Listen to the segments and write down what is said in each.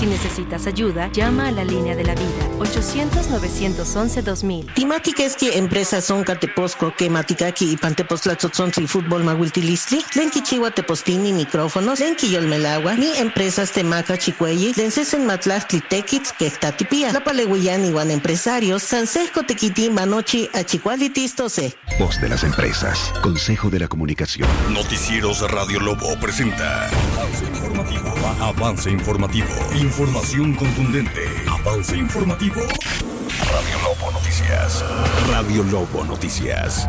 Si necesitas ayuda, llama a la línea de la vida, 800-911-2000. Timática es que empresas son Cateposco, que Maticaki y Pantepostlatzotzontzli Fútbol Mahuiltilistli, Lenki Chihuahua Tepostini micrófonos, Lenki Yolmelagua, ni empresas Temaca Chicuelli, Lencesen Matlachtli Tequitz, que Tatipía, La Palehuillán iguan empresarios, Sansesco Tequiti Manochi Achicualitistose. Voz de las empresas, Consejo de la Comunicación. Noticieros Radio Lobo presenta Avance Informativo. Avance Informativo. Información contundente. Avance Informativo. Radio Lobo Noticias. Radio Lobo Noticias.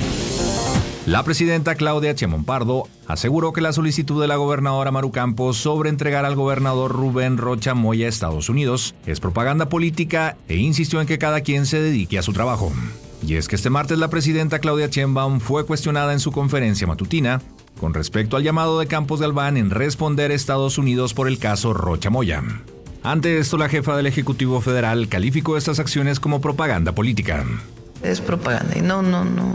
La presidenta Claudia Sheinbaum Pardo aseguró que la solicitud de la gobernadora Maru Campos sobre entregar al gobernador Rubén Rocha Moya a Estados Unidos es propaganda política e insistió en que cada quien se dedique a su trabajo. Y es que este martes la presidenta Claudia Sheinbaum fue cuestionada en su conferencia matutina con respecto al llamado de Campos Galván en responder a Estados Unidos por el caso Rocha Moya. Ante esto, la jefa del Ejecutivo Federal calificó estas acciones como propaganda política. Es propaganda y no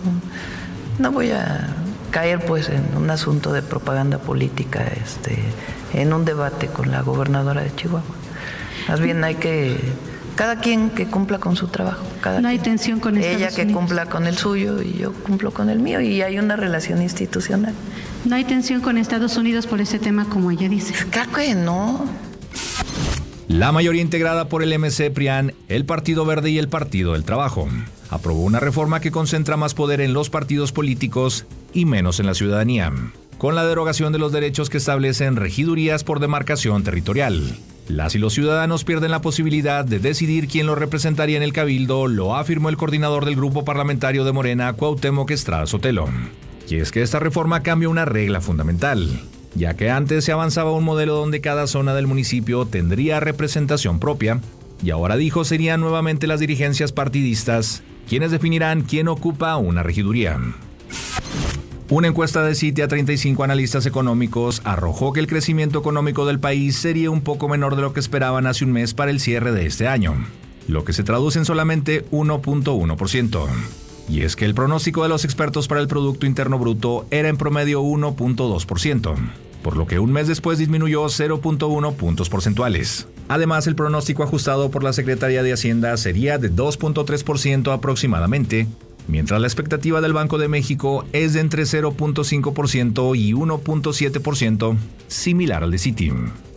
voy a caer pues en un asunto de propaganda política, en un debate con la gobernadora de Chihuahua. Más bien hay que cada quien que cumpla con su trabajo. No hay tensión con Estados Unidos. Ella que cumpla con el suyo y yo cumplo con el mío y hay una relación institucional. No hay tensión con Estados Unidos por ese tema como ella dice. Claro que no. La mayoría integrada por el MC PRIAN, el Partido Verde y el Partido del Trabajo aprobó una reforma que concentra más poder en los partidos políticos y menos en la ciudadanía, con la derogación de los derechos que establecen regidurías por demarcación territorial. Las y los ciudadanos pierden la posibilidad de decidir quién los representaría en el Cabildo, lo afirmó el coordinador del grupo parlamentario de Morena, Cuauhtémoc Estrada Sotelo. Y es que esta reforma cambia una regla fundamental, ya que antes se avanzaba un modelo donde cada zona del municipio tendría representación propia, y ahora dijo serían nuevamente las dirigencias partidistas quienes definirán quién ocupa una regiduría. Una encuesta de Citi a 35 analistas económicos arrojó que el crecimiento económico del país sería un poco menor de lo que esperaban hace un mes para el cierre de este año, lo que se traduce en solamente 1.1%. Y es que el pronóstico de los expertos para el Producto Interno Bruto era en promedio 1.2%, por lo que un mes después disminuyó 0.1 puntos porcentuales. Además, el pronóstico ajustado por la Secretaría de Hacienda sería de 2.3% aproximadamente, mientras la expectativa del Banco de México es de entre 0.5% y 1.7%, similar al de Citi.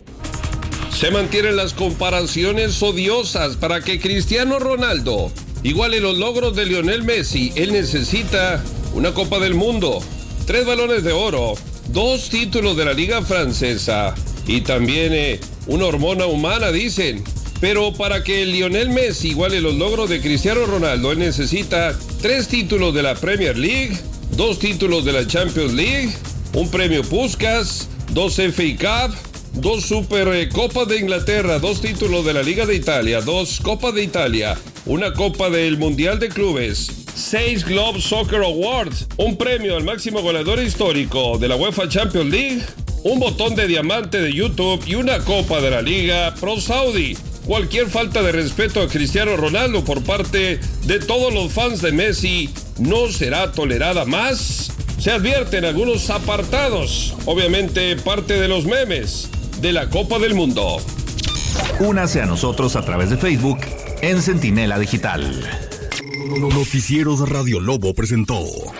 Se mantienen las comparaciones odiosas para que Cristiano Ronaldo iguale los logros de Lionel Messi. Él necesita una Copa del Mundo, 3 balones de oro, 2 títulos de la Liga Francesa y también una hormona humana, dicen. Pero para que Lionel Messi iguale los logros de Cristiano Ronaldo, él necesita 3 títulos de la Premier League, 2 títulos de la Champions League, un premio Puskás, 2 FA Cup, 2 Super Copas de Inglaterra, 2 títulos de la Liga de Italia, 2 Copas de Italia, una Copa del Mundial de Clubes, 6 Globe Soccer Awards, un premio al máximo goleador histórico de la UEFA Champions League, un botón de diamante de YouTube y una Copa de la Liga Pro Saudi. Cualquier falta de respeto a Cristiano Ronaldo por parte de todos los fans de Messi no será tolerada más. Se advierten algunos apartados, obviamente parte de los memes de la Copa del Mundo. Únase a nosotros a través de Facebook en Centinela Digital. Noticieros Radio Lobo presentó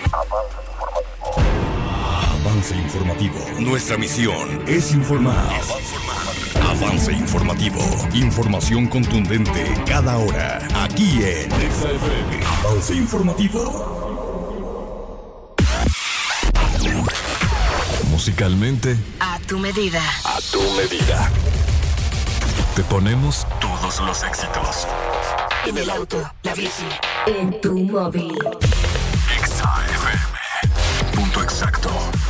Avance Informativo. Nuestra misión es informar. Avance Informativo. Información contundente cada hora. Aquí en XFM. Avance Informativo. Musicalmente, A tu medida. a tu medida. Te ponemos todos los éxitos. En el auto, la bici, en tu móvil. XFM. Punto exacto.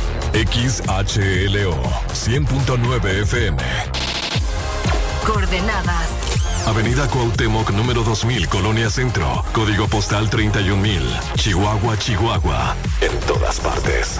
XHLO 100.9 FM. Coordenadas. Avenida Cuauhtémoc, número 2000, Colonia Centro. Código postal 31000. Chihuahua, Chihuahua. En todas partes.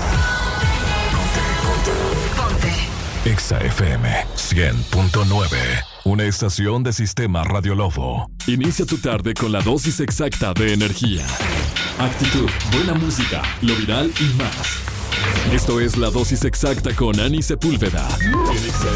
Ponte. XFM 100.9. Una estación de Sistema Radio Lobo. Inicia tu tarde con la dosis exacta de energía. Actitud, buena música, lo viral y más. Esto es la dosis exacta con Ani Sepúlveda.